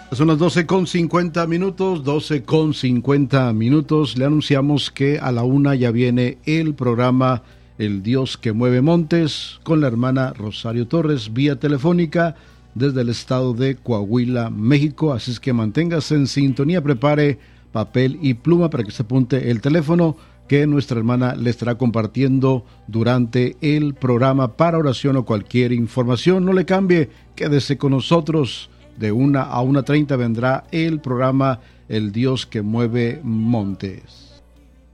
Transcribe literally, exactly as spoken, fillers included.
Son las doce con cincuenta minutos, doce con cincuenta minutos. Le anunciamos que a la una ya viene el programa El Dios que Mueve Montes con la hermana Rosario Torres vía telefónica desde el estado de Coahuila, México. Así es que manténgase en sintonía, prepare papel y pluma para que se apunte el teléfono que nuestra hermana le estará compartiendo durante el programa para oración o cualquier información. No le cambie, quédese con nosotros. De una a una treinta vendrá el programa El Dios que Mueve Montes.